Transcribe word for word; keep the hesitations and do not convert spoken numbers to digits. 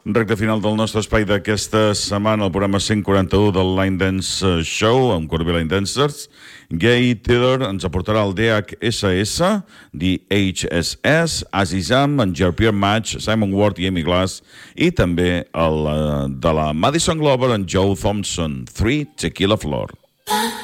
Recte final del nostre espai d'aquesta setmana, el programa cent quaranta-u del Line Dance Show, amb Corbí Line Dancers. Gay Taylor ens aportarà el D H S S, The H S S, Azizam, en Jean-Pierre Match, Simon Ward i Amy Glass, i també el de la Madison Glover, en Joe Thompson, Three Tequila Floor.